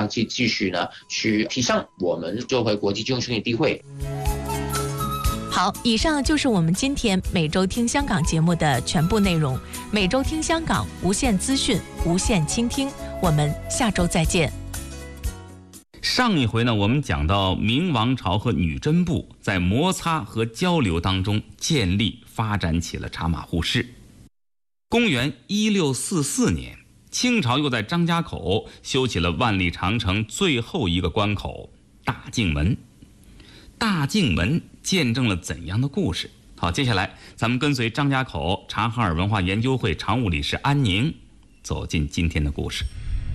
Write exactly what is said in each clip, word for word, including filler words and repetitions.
样去继续呢去提升我们作为国际金融兄弟地位。 好，以上就是我们今天每周听香港节目的全部内容。每周听香港，无限资讯，无限倾听，我们下周再见。 上一回呢，我们讲到明王朝和女真部在摩擦和交流当中建立发展起了茶马互市。公元一六四四年，清朝又在张家口修起了万里长城最后一个关口大镜门。大镜门见证了怎样的故事？好，接下来咱们跟随张家口察哈尔文化研究会常务理事安宁走进今天的故事。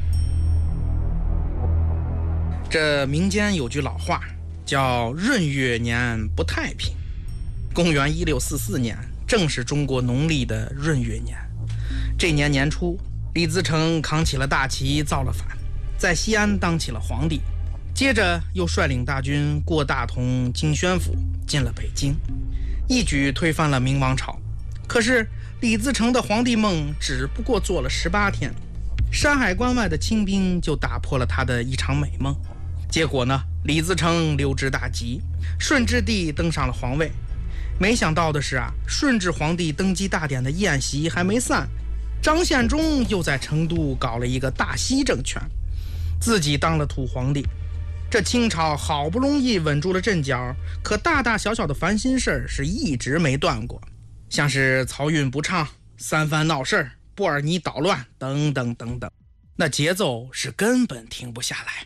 这民间有句老话叫闰月年不太平。公元一六四四年正是中国农历的闰月年。这年年初，李自成扛起了大旗造了反，在西安当起了皇帝，接着又率领大军过大同、经宣府，进了北京，一举推翻了明王朝。可是李自成的皇帝梦只不过做了十八天，山海关外的清兵就打破了他的一场美梦。结果呢，李自成溜之大吉，顺治帝登上了皇位。没想到的是啊，顺治皇帝登基大典的宴席还没散，张献忠又在成都搞了一个大西政权，自己当了土皇帝。这清朝好不容易稳住了阵脚，可大大小小的烦心事儿是一直没断过，像是漕运不畅、三藩闹事儿、布尔尼捣乱等等等等，那节奏是根本停不下来。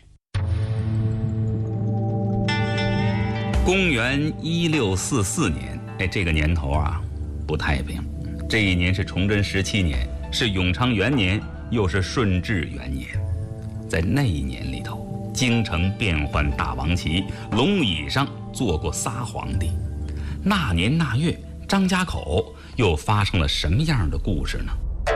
公元一六四四年，哎，这个年头啊不太平。这一年是崇祯十七年，是永昌元年，又是顺治元年。在那一年里头，京城变换大王旗，龙椅上坐过仨皇帝。那年那月，张家口又发生了什么样的故事呢？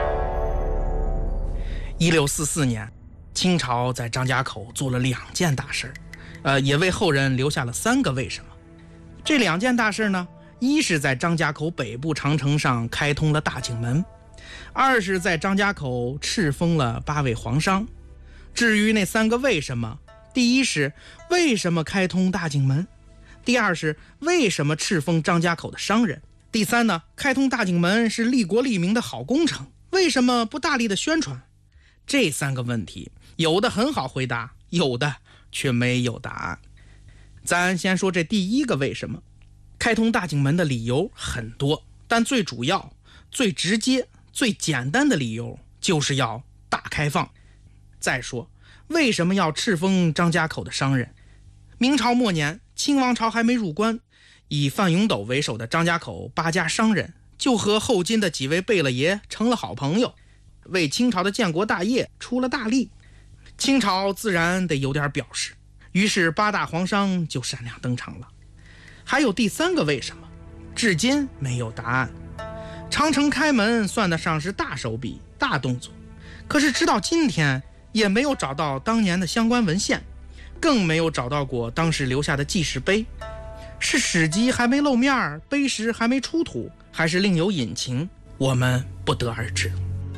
一六四四年，清朝在张家口做了两件大事，呃，也为后人留下了三个为什么。这两件大事呢，一是在张家口北部长城上开通了大镜门，二是在张家口敕封了八位皇商。至于那三个为什么，第一是为什么开通大镜门，第二是为什么敕封张家口的商人，第三呢，开通大镜门是利国利民的好工程，为什么不大力的宣传？这三个问题，有的很好回答，有的却没有答案。咱先说这第一个为什么。开通大镜门的理由很多，但最主要、最直接、最简单的理由就是要大开放。再说，为什么要敕封张家口的商人？明朝末年，清王朝还没入关，以范永斗为首的张家口八家商人就和后金的几位贝勒爷成了好朋友，为清朝的建国大业出了大力。清朝自然得有点表示，于是八大皇商就闪亮登场了。还有第三个为什么，至今没有答案。长城开门算得上是大手笔、大动作，可是直到今天也没有找到当年的相关文献，更没有找到过当时留下的记事碑。是史籍还没露面，碑石还没出土，还是另有隐情，我们不得而知。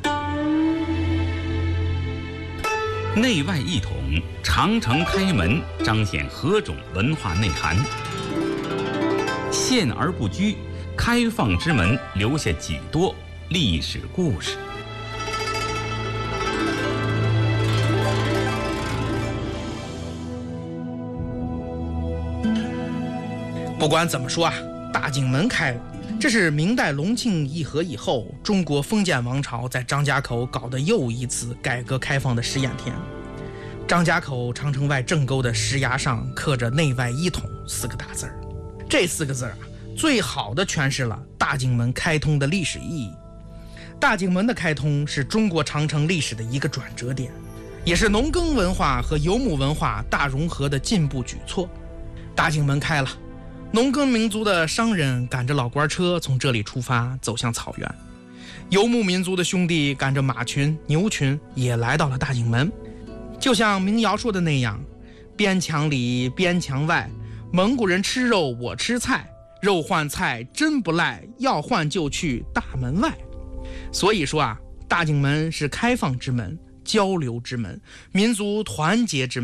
内外一统，长城开门，彰显何种文化内涵？限而不拘，开放之门留下几多历史故事？ 不管怎么说啊，大镜门开了，这是明代隆庆议和以后，中国封建王朝在张家口搞的又一次改革开放的试验田。张家口长城外正沟的石崖上刻着内外一统四个大字儿，这四个字啊，最好的诠释了大镜门开通的历史意义。大镜门的开通是中国长城历史的一个转折点，也是农耕文化和游牧文化大融合的进步举措。大镜门开了，农耕民族的商人赶着老官车从这里出发，走向草原；游牧民族的兄弟赶着马群、牛群也来到了大镜门。就像民谣说的那样，边墙里边墙外，蒙古人吃肉我吃菜，肉换菜真不赖，要换就去大门外。所以说啊，大镜门是开放之门、交流之门、民族团结之门。